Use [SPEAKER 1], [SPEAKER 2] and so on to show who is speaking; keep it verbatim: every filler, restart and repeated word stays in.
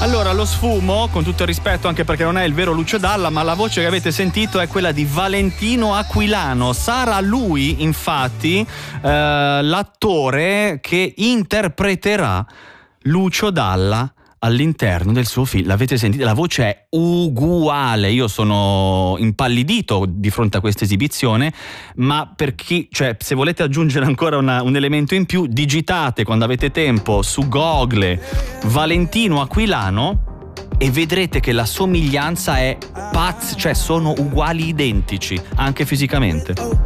[SPEAKER 1] Allora, lo sfumo, con tutto il rispetto, anche perché non è il vero Lucio Dalla, ma la voce che avete sentito è quella di Valentino Aquilano. Sarà lui, infatti, eh, l'attore che interpreterà Lucio Dalla all'interno del suo film. L'avete sentito? La voce è uguale. Io sono impallidito di fronte a questa esibizione, ma per chi, cioè, se volete aggiungere ancora una, un elemento in più, digitate quando avete tempo su Google Valentino Aquilano e vedrete che la somiglianza è pazza, cioè sono uguali, identici, anche fisicamente.